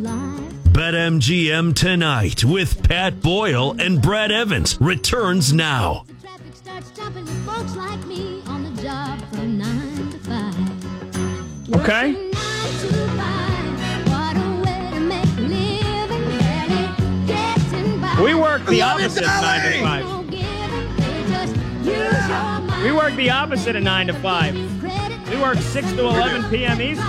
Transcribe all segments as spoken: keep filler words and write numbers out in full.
BetMGM Tonight with Pat Boyle and Brad Evans returns now. Okay. We work the opposite of nine to five. We work the opposite of nine to five. We work six to eleven p.m. Eastern.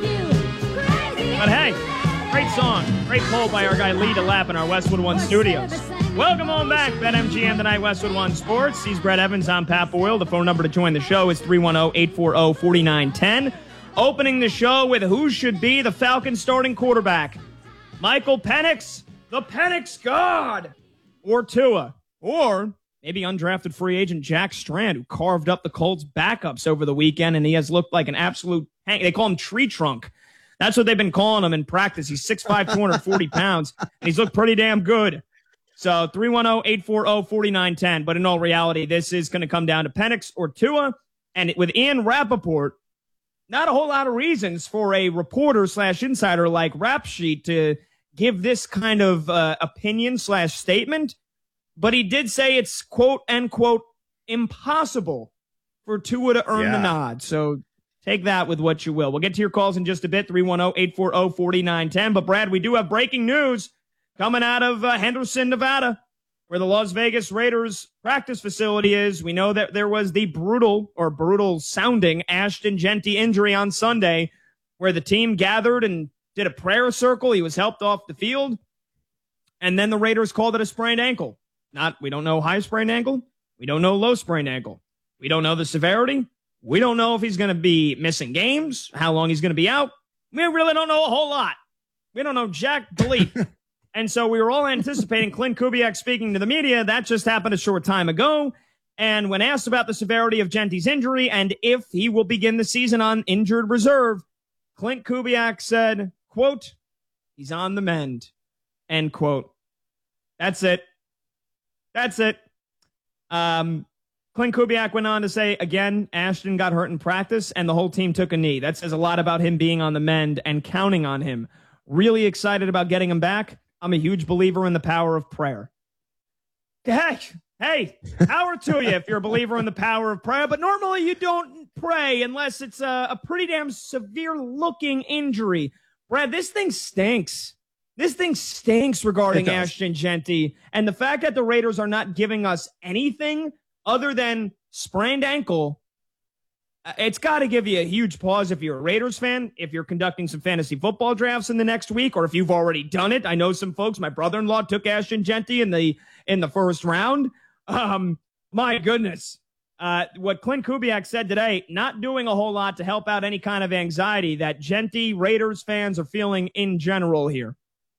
But hey, great song. Great poll by our guy Lee DeLapp in our Westwood One studios. Welcome on back, BetMGM Tonight, Westwood One Sports. He's Brett Evans. I'm Pat Boyle. The phone number to join the show is three one zero, eight four zero, four nine one zero. Opening the show with who should be the Falcons starting quarterback. Michael Penix, the Penix God, or Tua, or maybe undrafted free agent Jack Strand, who carved up the Colts backups over the weekend, and he has looked like an absolute hang. They call him tree trunk. That's what they've been calling him in practice. He's six five, two hundred forty pounds, and he's looked pretty damn good. So three one zero, eight four zero, four nine one zero. But in all reality, this is going to come down to Penix or Tua. And with Ian Rappaport, not a whole lot of reasons for a reporter slash insider like Rap Sheet to give this kind of uh, opinion slash statement. But he did say it's quote unquote impossible for Tua to earn yeah. the nod. So take that with what you will. We'll get to your calls in just a bit, three one zero, eight four zero, four nine one zero. But Brad, we do have breaking news coming out of uh, Henderson, Nevada, where the Las Vegas Raiders practice facility is. We know that there was the brutal or brutal sounding Ashton Jeanty injury on Sunday, where the team gathered and did a prayer circle. He was helped off the field. And then the Raiders called it a sprained ankle. Not, we don't know high sprained ankle. We don't know low sprained ankle. We don't know the severity. We don't know if he's going to be missing games, how long he's going to be out. We really don't know a whole lot. We don't know jack bleep. And so we were all anticipating Clint Kubiak speaking to the media. That just happened a short time ago. And when asked about the severity of Jeanty's injury and if he will begin the season on injured reserve, Clint Kubiak said, quote, he's on the mend, end quote. That's it. That's it. Um, Clint Kubiak went on to say, again, Ashton got hurt in practice and the whole team took a knee. That says a lot about him being on the mend and counting on him. Really excited about getting him back. I'm a huge believer in the power of prayer. Hey, hey, power to you if you're a believer in the power of prayer. But normally you don't pray unless it's a, a pretty damn severe-looking injury. Brad, this thing stinks. This thing stinks regarding Ashton Jeanty. And the fact that the Raiders are not giving us anything other than sprained ankle, it's got to give you a huge pause if you're a Raiders fan, if you're conducting some fantasy football drafts in the next week, or if you've already done it. I know some folks, my brother-in-law took Ashton Jeanty in the in the first round. Um, my goodness. Uh, what Clint Kubiak said today, not doing a whole lot to help out any kind of anxiety that Jeanty Raiders fans are feeling in general here.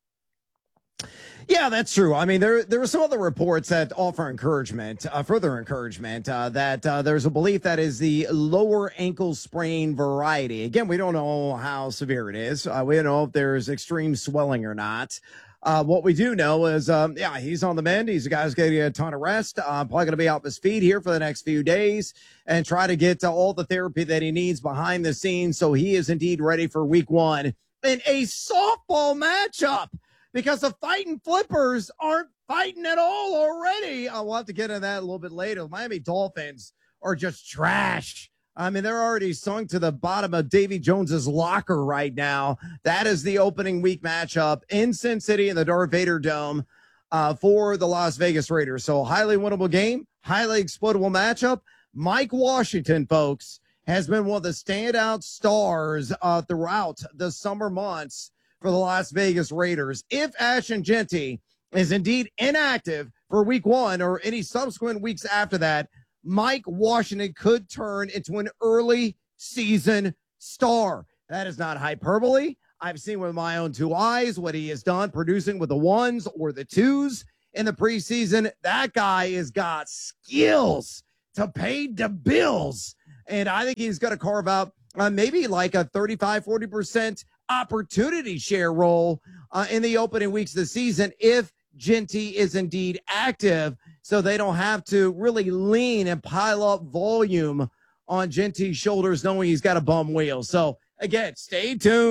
Yeah, that's true. I mean, there there are some other reports that offer encouragement, uh, further encouragement, uh, that uh, there's a belief that is the lower ankle sprain variety. Again, we don't know how severe it is. Uh, we don't know if there's extreme swelling or not. Uh, what we do know is, um, yeah, he's on the mend. He's a guy's getting a ton of rest. Uh, probably going to be off his feet here for the next few days and try to get to all the therapy that he needs behind the scenes. So he is indeed ready for week one in a softball matchup. Because the fighting flippers aren't fighting at all already. I'll have to get into that a little bit later. The Miami Dolphins are just trash. I mean, they're already sunk to the bottom of Davy Jones's locker right now. That is the opening week matchup in Sin City in the Darth Vader Dome uh, for the Las Vegas Raiders. So highly winnable game, highly exploitable matchup. Mike Washington, folks, has been one of the standout stars uh, throughout the summer months for the Las Vegas Raiders. If Ashton Jeanty is indeed inactive for week one or any subsequent weeks after that, Mike Washington could turn into an early season star. That is not hyperbole. I've seen with my own two eyes what he has done producing with the ones or the twos in the preseason. That guy has got skills to pay the bills. And I think he's going to carve out uh, maybe like a thirty-five, forty percent opportunity share role uh, in the opening weeks of the season if Jeanty is indeed active, so they don't have to really lean and pile up volume on Jeanty's shoulders knowing he's got a bum wheel. So again, stay tuned.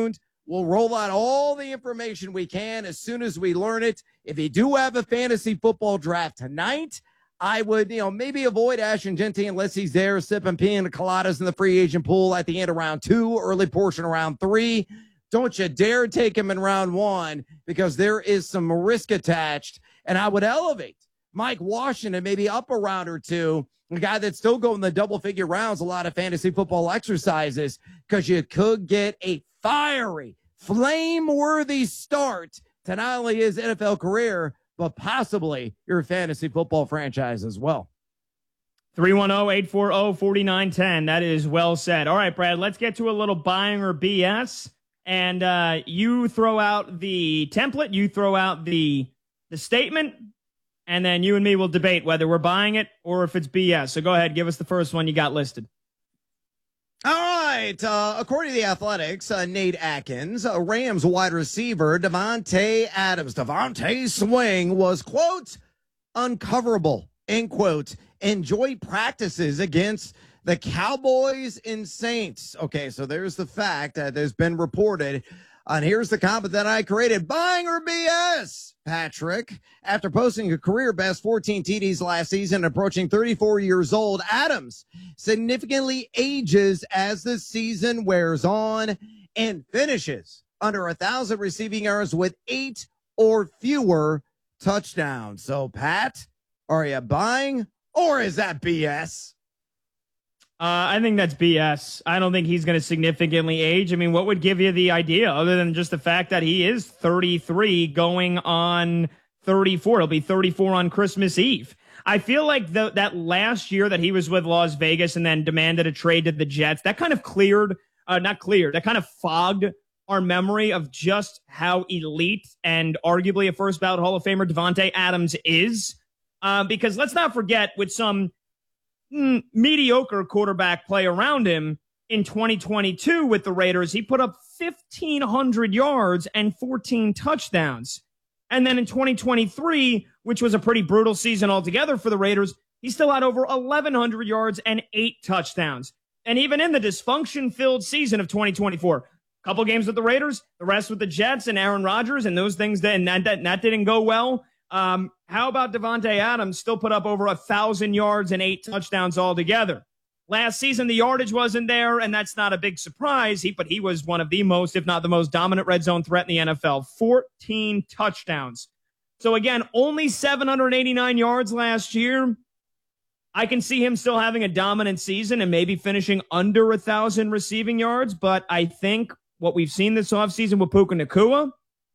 We'll roll out all the information we can as soon as we learn it. If you do have a fantasy football draft tonight, I would, you know, maybe avoid Ashton Genty unless he's there sipping pina coladas in the free agent pool at the end of round two, early portion of round three. Don't you dare take him in round one because there is some risk attached. And I would elevate Mike Washington maybe up a round or two, a guy that's still going the double-figure rounds, a lot of fantasy football exercises, because you could get a fiery, flame-worthy start to not only his N F L career, but possibly your fantasy football franchise as well. three one zero, eight four zero, four nine one zero. That is well said. All right, Brad, let's get to a little buying or B S. And uh, you throw out the template, you throw out the the statement, and then you and me will debate whether we're buying it or if it's B S. So go ahead, give us the first one you got listed. All right. Uh, according to the Athletics, uh, Nate Atkins, uh, Rams wide receiver Davante Adams, Davante swing was, quote, uncoverable, end quote, enjoyed practices against the Cowboys and Saints. Okay, so there's the fact that there's been reported. And here's the comment that I created. Buying or B S, Patrick? After posting a career best fourteen T Ds last season, approaching thirty-four years old, Adams significantly ages as the season wears on and finishes under one thousand receiving yards with eight or fewer touchdowns. So, Pat, are you buying or is that B S? Uh, I think that's B S. I don't think he's going to significantly age. I mean, what would give you the idea other than just the fact that he is thirty-three going on thirty-four? He'll be thirty-four on Christmas Eve. I feel like the, that last year that he was with Las Vegas and then demanded a trade to the Jets, that kind of cleared, uh, not cleared, that kind of fogged our memory of just how elite and arguably a first ballot Hall of Famer Davante Adams is. Uh, because let's not forget, with some Mm, mediocre quarterback play around him in twenty twenty-two with the Raiders, he put up fifteen hundred yards and fourteen touchdowns. And then in twenty twenty-three, which was a pretty brutal season altogether for the Raiders, he still had over eleven hundred yards and eight touchdowns. And even in the dysfunction-filled season of twenty twenty-four, a couple games with the Raiders, the rest with the Jets and Aaron Rodgers, and those things that, and that, that, that didn't go well. Um, how about Davante Adams still put up over a thousand yards and eight touchdowns altogether? Last season, the yardage wasn't there, and that's not a big surprise. He, but he was one of the most, if not the most dominant red zone threat in the N F L. fourteen touchdowns. So again, only seven hundred eighty-nine yards last year. I can see him still having a dominant season and maybe finishing under a thousand receiving yards. But I think what we've seen this offseason with Puka Nacua,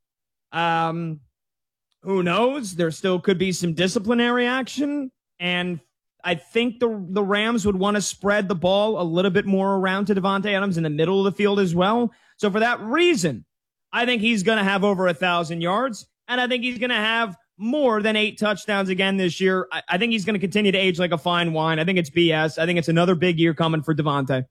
um, who knows? There still could be some disciplinary action. And I think the the Rams would want to spread the ball a little bit more around to Davante Adams in the middle of the field as well. So for that reason, I think he's going to have over a thousand yards. And I think he's going to have more than eight touchdowns again this year. I, I think he's going to continue to age like a fine wine. I think it's B S. I think it's another big year coming for Davante.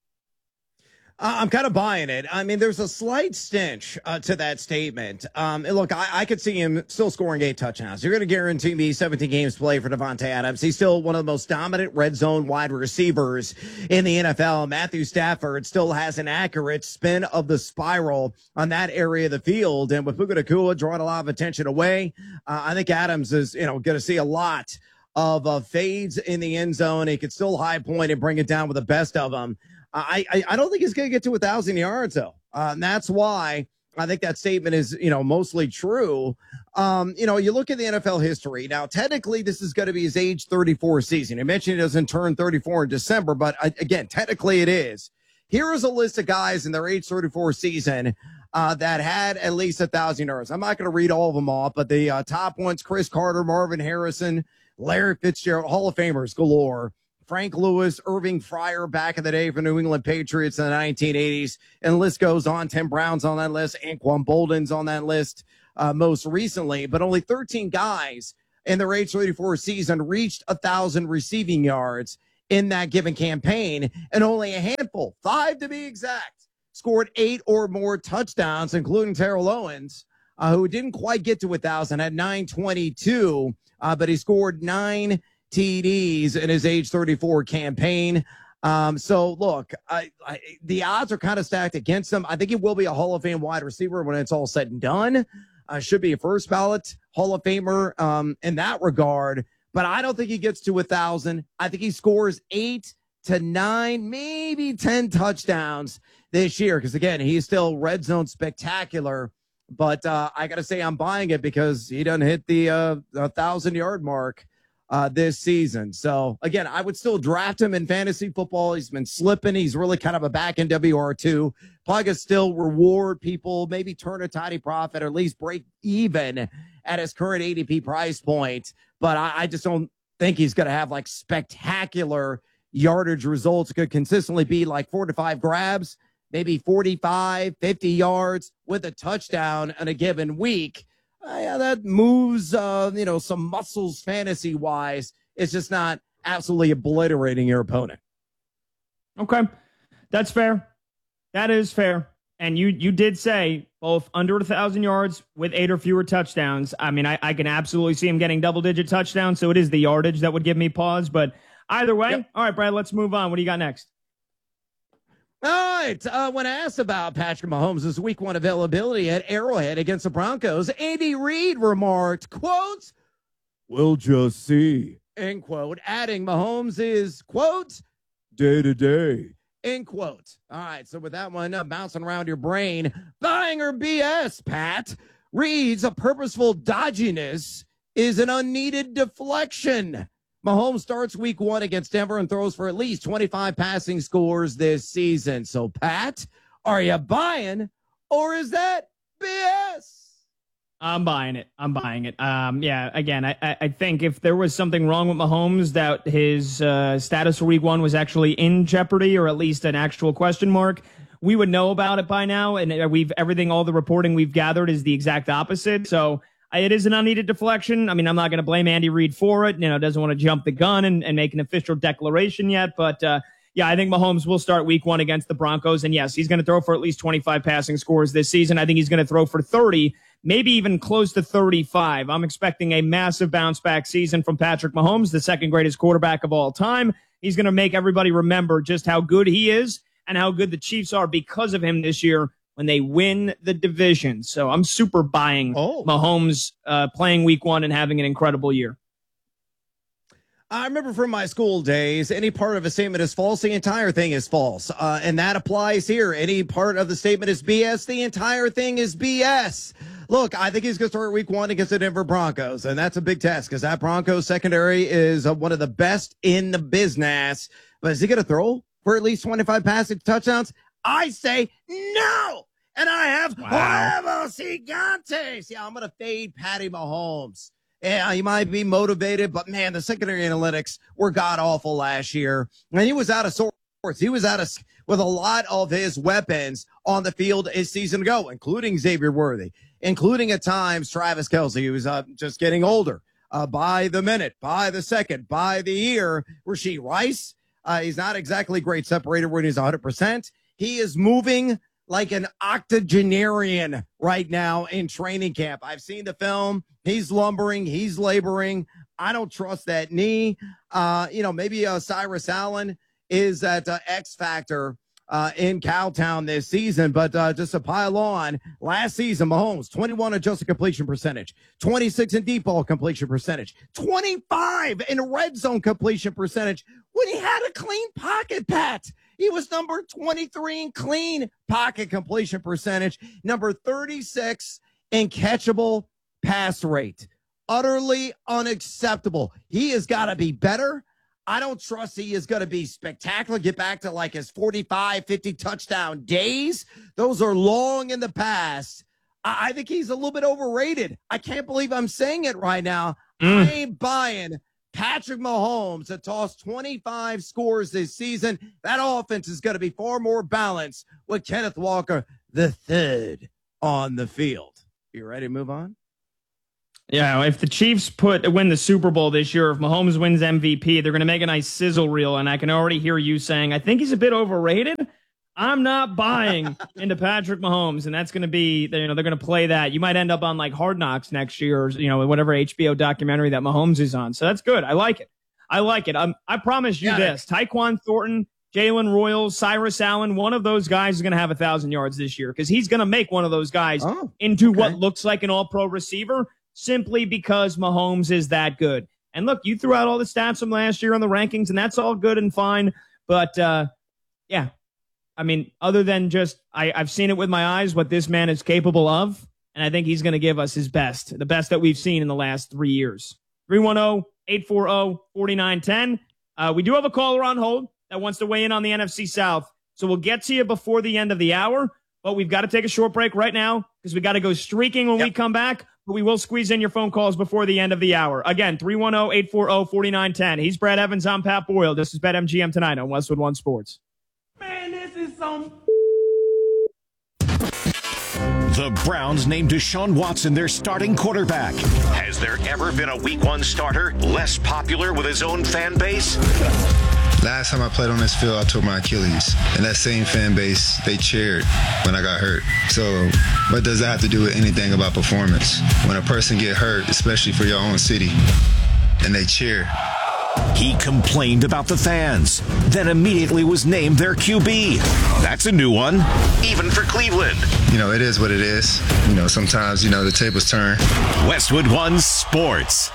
I'm kind of buying it. I mean, there's a slight stench uh, to that statement. Um, and look, I, I could see him still scoring eight touchdowns. You're going to guarantee me seventeen games play for Davante Adams. He's still one of the most dominant red zone wide receivers in the N F L. Matthew Stafford still has an accurate spin of the spiral on that area of the field. And with Puka Nacua drawing a lot of attention away, uh, I think Adams is, you know, going to see a lot of uh, fades in the end zone. He could still high point and bring it down with the best of them. I, I, I don't think he's going to get to a thousand yards though. Uh, and that's why I think that statement is, you know, mostly true. Um, you know, you look at the N F L history now, technically this is going to be his age thirty-four season. I mentioned he doesn't turn thirty-four in December, but uh, again, technically it is. Here is a list of guys in their age thirty-four season uh, that had at least a thousand yards. I'm not going to read all of them off, but the uh, top ones, Chris Carter, Marvin Harrison, Larry Fitzgerald, Hall of Famers galore. Frank Lewis, Irving Fryer back in the day for New England Patriots in the nineteen eighties. And the list goes on. Tim Brown's on that list. Anquan Bolden's on that list uh, most recently. But only thirteen guys in their age thirty-four season reached one thousand receiving yards in that given campaign. And only a handful, five to be exact, scored eight or more touchdowns, including Terrell Owens, uh, who didn't quite get to one thousand at nine twenty-two, uh, but he scored nine T Ds in his age thirty-four campaign. Um, so look, I, I, the odds are kind of stacked against him. I think he will be a Hall of Fame wide receiver when it's all said and done. Uh, should be a first ballot Hall of Famer um, in that regard. But I don't think he gets to a thousand. I think he scores eight to nine, maybe ten touchdowns this year. Because again, he's still red zone spectacular. But uh, I got to say, I'm buying it because he doesn't hit the uh, thousand yard mark uh, this season. So again, I would still draft him in fantasy football. He's been slipping. He's really kind of a back in W R two. Probably could still reward people, maybe turn a tidy profit, or at least break even at his current A D P price point. But I, I just don't think he's going to have like spectacular yardage results. It could consistently be like four to five grabs, maybe forty-five, fifty yards with a touchdown in a given week. Uh, yeah, that moves, uh, you know, some muscles fantasy wise. It's just not absolutely obliterating your opponent. Okay. That's fair. That is fair. And you you did say both under a thousand yards with eight or fewer touchdowns. I mean, I, I can absolutely see him getting double digit touchdowns. So it is the yardage that would give me pause. But either way, yep. All right, Brad, let's move on. What do you got next? All right. Uh, when asked about Patrick Mahomes' week one availability at Arrowhead against the Broncos, Andy Reid remarked, quote, "We'll just see," end quote, adding Mahomes is, quote, "day to day," end quote. All right. So with that one uh, bouncing around your brain, buying or B S, Pat, Reid's a purposeful dodginess is an unneeded deflection. Mahomes starts week one against Denver and throws for at least twenty-five passing scores this season. So, Pat, are you buying or is that B S? I'm buying it. I'm buying it. Um, yeah, again, I, I think if there was something wrong with Mahomes, that his uh, status for week one was actually in jeopardy or at least an actual question mark, we would know about it by now. And we've everything, all the reporting we've gathered is the exact opposite. So, it is an unneeded deflection. I mean, I'm not going to blame Andy Reid for it. You know, doesn't want to jump the gun and, and make an official declaration yet. But, uh, yeah, I think Mahomes will start week one against the Broncos. And, yes, he's going to throw for at least twenty-five passing scores this season. I think he's going to throw for thirty, maybe even close to thirty-five. I'm expecting a massive bounce-back season from Patrick Mahomes, the second greatest quarterback of all time. He's going to make everybody remember just how good he is and how good the Chiefs are because of him this year when they win the division. So I'm super buying oh. Mahomes uh, playing week one and having an incredible year. I remember from my school days, any part of a statement is false, the entire thing is false. Uh, and that applies here. Any part of the statement is B S, the entire thing is B S. Look, I think he's going to start week one against the Denver Broncos, and that's a big test because that Broncos secondary is uh, one of the best in the business. But is he going to throw for at least twenty-five passing touchdowns? I say no. And I have wow. huevos gigantes. Yeah, I'm going to fade Patty Mahomes. Yeah, he might be motivated, but man, the secondary analytics were god awful last year. And he was out of sorts. He was out of with a lot of his weapons on the field a season ago, including Xavier Worthy, including at times Travis Kelce, who was uh, just getting older uh, by the minute, by the second, by the year. Rashee Rice, uh, he's not exactly great separator when he's one hundred percent. He is moving like an octogenarian right now in training camp. I've seen the film. He's lumbering. He's laboring. I don't trust that knee. Uh, you know, maybe uh, Cyrus Allen is that uh, X factor uh, in Cowtown this season. But uh, just to pile on, last season, Mahomes, twenty-one adjusted completion percentage, twenty-six in deep ball completion percentage, twenty-five in red zone completion percentage when he had a clean pocket, Pat. He was number twenty-three in clean pocket completion percentage, number thirty-six in catchable pass rate. Utterly unacceptable. He has got to be better. I don't trust he is going to be spectacular, get back to like his forty-five, fifty touchdown days. Those are long in the past. I, I think he's a little bit overrated. I can't believe I'm saying it right now. Mm. I ain't buying Patrick Mahomes to toss twenty-five scores this season. That offense is going to be far more balanced with Kenneth Walker the third on the field. You ready to move on? Yeah, if the Chiefs put win the Super Bowl this year, if Mahomes wins M V P, they're going to make a nice sizzle reel, and I can already hear you saying, I think he's a bit overrated. I'm not buying into Patrick Mahomes, and that's going to be, you know, they're going to play that. You might end up on like Hard Knocks next year, or, you know, whatever H B O documentary that Mahomes is on. So that's good. I like it. I like it. I'm, I promise you Got this. it. Tyquan Thornton Jalen Royals, Cyrus Allen, one of those guys is going to have one thousand yards this year because he's going to make one of those guys oh, into okay. what looks like an all-pro receiver simply because Mahomes is that good. And look, you threw out all the stats from last year on the rankings, and that's all good and fine. But, uh, yeah, I mean, other than just I, I've seen it with my eyes what this man is capable of, and I think he's going to give us his best, the best that we've seen in the last three years. three one zero, eight four zero, four nine one zero. Uh, we do have a caller on hold that wants to weigh in on the N F C South. So we'll get to you before the end of the hour, but we've got to take a short break right now because we got to go streaking when yep. we come back, but we will squeeze in your phone calls before the end of the hour. Again, three one zero, eight four zero, four nine one zero. He's Brad Evans. I'm Pat Boyle. This is BetMGM Tonight on Westwood One Sports. Man, this is some... The Browns named Deshaun Watson their starting quarterback. Has there ever been a week one starter less popular with his own fan base? Last time I played on this field, I tore my Achilles. And that same fan base, they cheered when I got hurt. So what does that have to do with anything about performance? When a person get hurt, especially for your own city, and they cheer. He complained about the fans, then immediately was named their Q B. That's a new one, even for Cleveland. You know, it is what it is. You know, sometimes, you know, the tables turn. Westwood One Sports.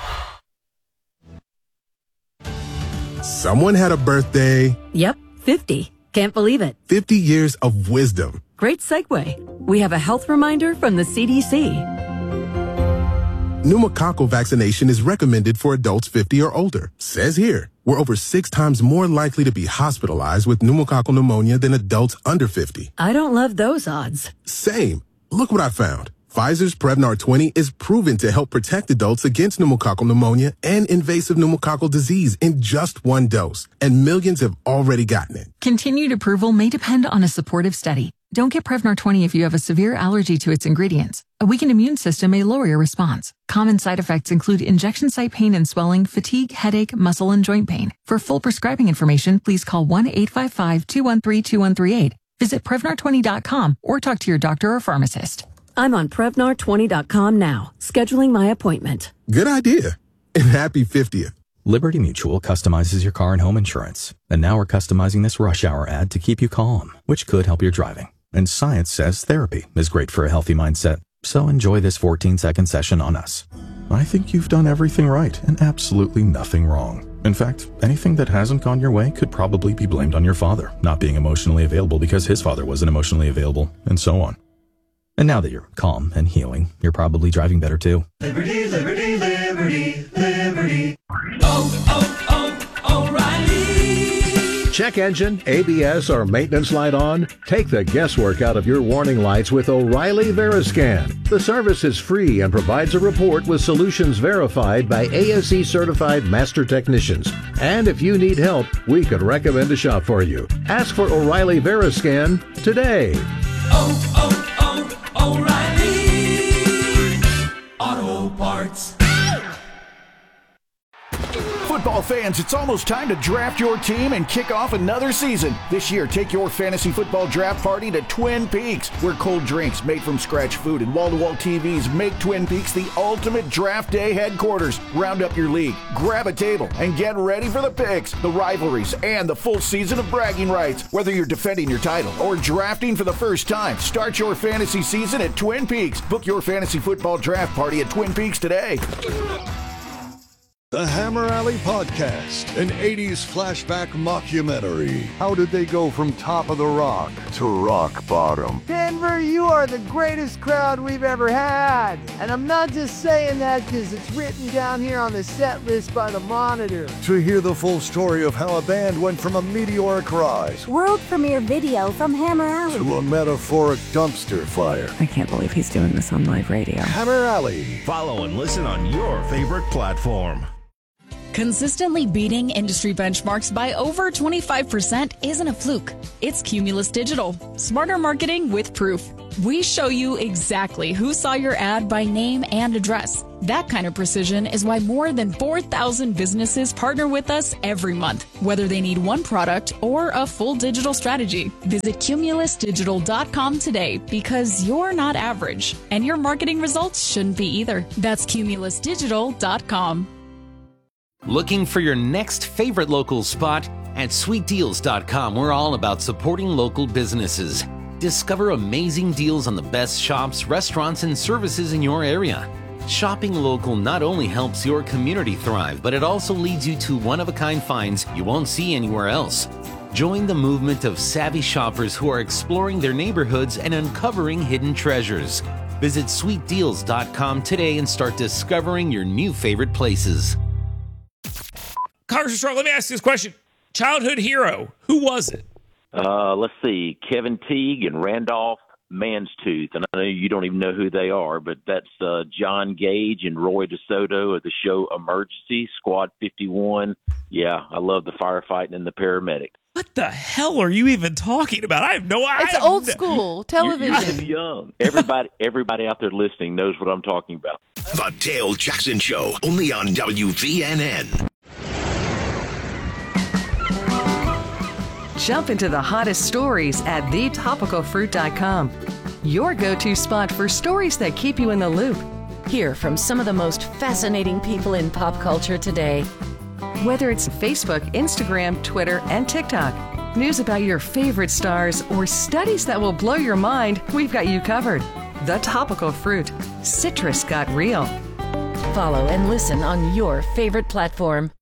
Someone had a birthday. Yep, fifty. Can't believe it. fifty years of wisdom. Great segue. We have a health reminder from the C D C. Pneumococcal vaccination is recommended for adults fifty or older. Says here, we're over six times more likely to be hospitalized with pneumococcal pneumonia than adults under fifty. I don't love those odds. Same. Look what I found. Pfizer's Prevnar twenty is proven to help protect adults against pneumococcal pneumonia and invasive pneumococcal disease in just one dose, and millions have already gotten it. Continued approval may depend on a supportive study. Don't get Prevnar twenty if you have a severe allergy to its ingredients. A weakened immune system may lower your response. Common side effects include injection site pain and swelling, fatigue, headache, muscle, and joint pain. For full prescribing information, please call one eight five five, two one three, two one three eight. Visit Prevnar twenty dot com or talk to your doctor or pharmacist. I'm on Prevnar twenty dot com now, scheduling my appointment. Good idea. And happy fiftieth. Liberty Mutual customizes your car and home insurance. And now we're customizing this rush hour ad to keep you calm, which could help your driving. And science says therapy is great for a healthy mindset. So enjoy this fourteen second session on us. I think you've done everything right and absolutely nothing wrong. In fact, anything that hasn't gone your way could probably be blamed on your father not being emotionally available because his father wasn't emotionally available, and so on. And now that you're calm and healing, you're probably driving better too. Liberty, liberty, liberty, liberty. Oh, oh, oh, O'Reilly. Check engine, A B S, or maintenance light on? Take the guesswork out of your warning lights with O'Reilly Veriscan. The service is free and provides a report with solutions verified by A S E certified master technicians. And if you need help, we could recommend a shop for you. Ask for O'Reilly Veriscan today. Oh, oh, O'Reilly Auto Parts. Football fans, it's almost time to draft your team and kick off another season. This year, take your fantasy football draft party to Twin Peaks, where cold drinks, made from scratch food, and wall-to-wall T Vs make Twin Peaks the ultimate draft day headquarters. Round up your league, grab a table, and get ready for the picks, the rivalries, and the full season of bragging rights. Whether you're defending your title or drafting for the first time, start your fantasy season at Twin Peaks. Book your fantasy football draft party at Twin Peaks today. The Hammer Alley Podcast, an eighties flashback mockumentary. How did they go from top of the rock to rock bottom? Denver, you are the greatest crowd we've ever had. And I'm not just saying that because it's written down here on the set list by the Monitor. To hear the full story of how a band went from a meteoric rise, world premiere video from Hammer Alley, to a metaphoric dumpster fire. I can't believe he's doing this on live radio. Hammer Alley. Follow and listen on your favorite platform. Consistently beating industry benchmarks by over twenty-five percent isn't a fluke. It's Cumulus Digital. Smarter marketing with proof. We show you exactly who saw your ad by name and address. That kind of precision is why more than four thousand businesses partner with us every month, whether they need one product or a full digital strategy. Visit cumulus digital dot com today because you're not average, and your marketing results shouldn't be either. That's cumulus digital dot com. Looking for your next favorite local spot? At sweet deals dot com, we're all about supporting local businesses. Discover amazing deals on the best shops, restaurants, and services in your area. Shopping local not only helps your community thrive, but it also leads you to one-of-a-kind finds you won't see anywhere else. Join the movement of savvy shoppers who are exploring their neighborhoods and uncovering hidden treasures. Visit sweet deals dot com today and start discovering your new favorite places. Congressman Strong, let me ask you this question. Childhood hero, who was it? Uh, let's see, Kevin Teague and Randolph Manstooth. And I know you don't even know who they are, but that's uh, John Gage and Roy DeSoto of the show Emergency, Squad fifty-one. Yeah, I love the firefighting and the paramedic. What the hell are you even talking about? I have no idea. It's old school television. You're, you're too young. Everybody, everybody out there listening knows what I'm talking about. The Dale Jackson Show, only on W V N N. Jump into the hottest stories at the topical fruit dot com. Your go-to spot for stories that keep you in the loop. Hear from some of the most fascinating people in pop culture today. Whether it's Facebook, Instagram, Twitter, and TikTok, news about your favorite stars, or studies that will blow your mind, we've got you covered. The Topical Fruit. Citrus got real. Follow and listen on your favorite platform.